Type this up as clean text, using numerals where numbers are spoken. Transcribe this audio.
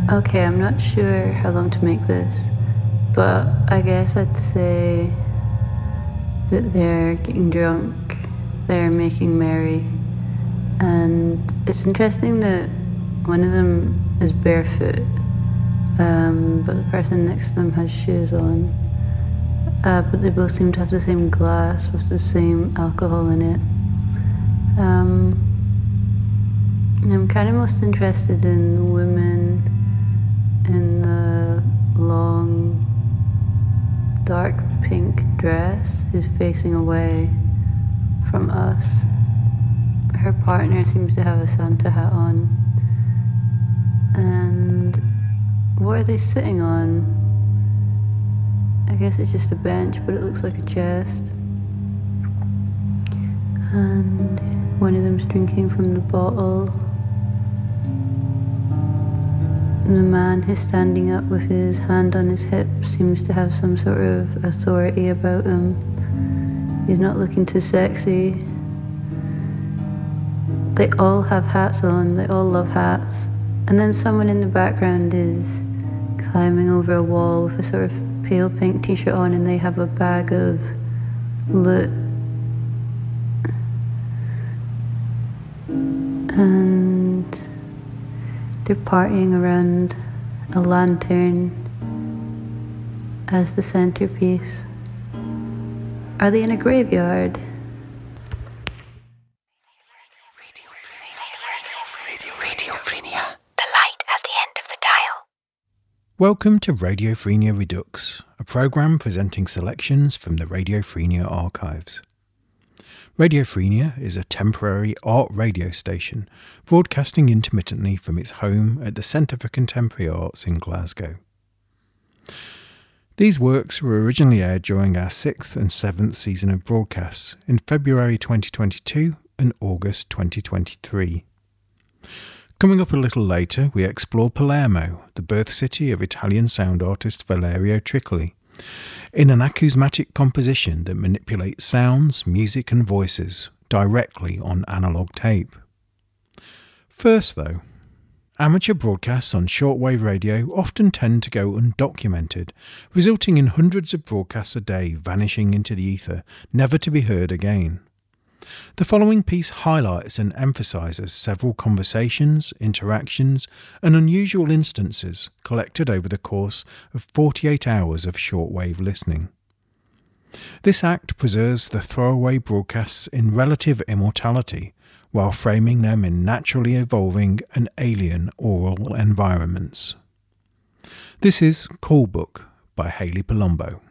Okay, I'm not sure how long to make this, but I guess I'd say that they're getting drunk, they're making merry, and it's interesting that one of them is barefoot, but the person next to them has shoes on. But they both seem to have the same glass with the same alcohol in it. And I'm kind of most interested in the women in the long, dark pink dress who's facing away from us. Her partner seems to have a Santa hat on. And what are they sitting on? I guess it's just a bench, but it looks like a chest. And one of them's drinking from the bottle. And the man who's standing up with his hand on his hip seems to have some sort of authority about him. He's not looking too sexy. They all have hats on, they all love hats. And then someone in the background is climbing over a wall with a sort of pale pink t-shirt on, and they have a bag of loot. And they're partying around a lantern as the centerpiece. Are they in a graveyard? Radiophrenia. The light at the end of the dial. Welcome to Radiophrenia Redux, a programme presenting selections from the Radiophrenia archives. Radiophrenia is a temporary art radio station broadcasting intermittently from its home at the Centre for Contemporary Arts in Glasgow. These works were originally aired during our 6th and 7th season of broadcasts in February 2022 and August 2023. Coming up a little later, we explore Palermo, the birth city of Italian sound artist Valerio Tricoli, in an acousmatic composition that manipulates sounds, music and voices directly on analogue tape. First though, amateur broadcasts on shortwave radio often tend to go undocumented, resulting in hundreds of broadcasts a day vanishing into the ether, never to be heard again. The following piece highlights and emphasises several conversations, interactions and unusual instances collected over the course of 48 hours of shortwave listening. This act preserves the throwaway broadcasts in relative immortality while framing them in naturally evolving and alien aural environments. This is Call Book by Hayley Palumbo.